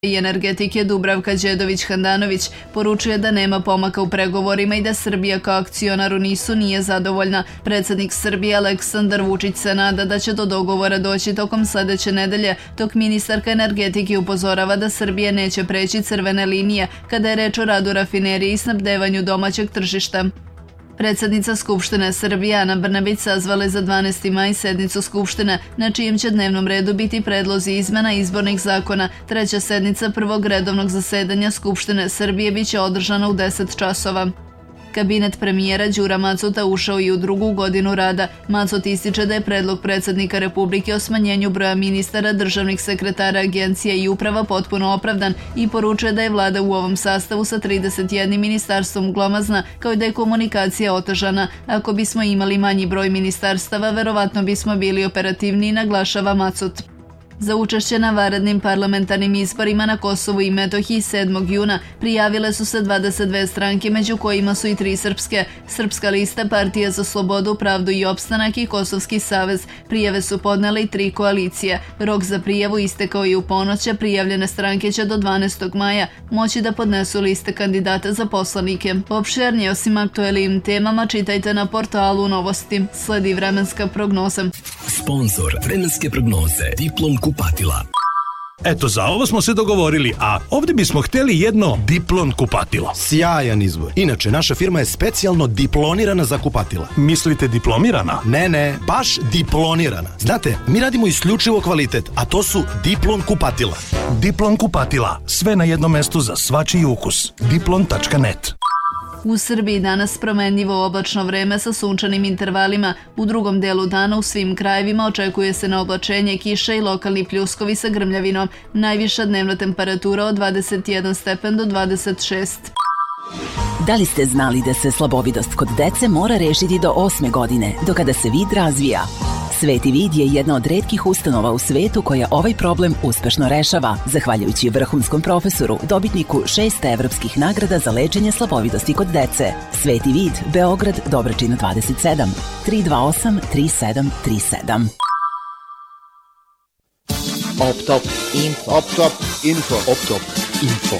i energetike Dubravka Đedović-Handanović poručuje da nema pomaka u pregovorima i da Srbija kao akcionar u NIS-u nije zadovoljna. Predsjednik Srbije Aleksandar Vučić se nada da će do dogovora doći tokom sledeće nedelje, dok ministarka energetike upozorava da Srbija neće preći crvene linije kada je reč o radu rafinerije i snabdevanju domaćeg tržišta. Predsjednica Skupštine Srbije Ana Brnabić sazvala je za 12. maj sednicu Skupštine, na čijem će dnevnom redu biti predlozi izmena izbornih zakona. Treća sednica prvog redovnog zasedanja Skupštine Srbije biće održana u 10 časova. Kabinet premijera Đura Macuta ušao i u drugu godinu rada. Macot ističe da je predlog predsjednika Republike o smanjenju broja ministara, državnih sekretara, agencija i uprava potpuno opravdan i poručuje da je vlada u ovom sastavu sa 31 ministarstvom glomazna, kao i da je komunikacija otežana. Ako bismo imali manji broj ministarstava, verovatno bismo bili operativniji, naglašava Macut. Za učešće na vanrednim parlamentarnim izborima na Kosovu i Metohiji 7. juna prijavile su se 22 stranke, među kojima su i 3 srpske. Srpska lista, Partija za slobodu, pravdu i opstanak i Kosovski savez. Prijave su podnele i 3 koalicije. Rok za prijavu istekao i u ponoć, a prijavljene stranke će do 12. maja moći da podnesu liste kandidata za poslanike. Opširnije osim aktuelnim temama čitajte na portalu Novosti. Sledi vremenska prognoza. Sponsor vremenske prognoze Diplom kupatila. Eto, za ovo smo se dogovorili, a ovdje bismo htjeli jedno Diplon kupatilo. Sjajan izbor. Inače, naša firma je specijalno diplonirana za kupatila. Mislite diplomirana? Ne, baš diplonirana. Znate, mi radimo isključivo kvalitet, a to su Diplon kupatila. Diplon kupatila. Sve na jednom mestu za svačiji ukus. Diplon.net. U Srbiji danas promenljivo oblačno vreme sa sunčanim intervalima. U drugom delu dana u svim krajevima očekuje se na oblačenje, kiša i lokalni pljuskovi sa grmljavinom. Najviša dnevna temperatura od 21 stepen do 26. Da li ste znali da se slabovidost kod dece mora rešiti do 8. godine, do kada se vid razvija? Sveti vid je jedna od retkih ustanova u svetu koja ovaj problem uspešno rešava, zahvaljujući vrhunskom profesoru, dobitniku 6 evropskih nagrada za lečenje slabovidosti kod dece. Sveti vid, Beograd, Dobračina 27, 328 3737. Optop info.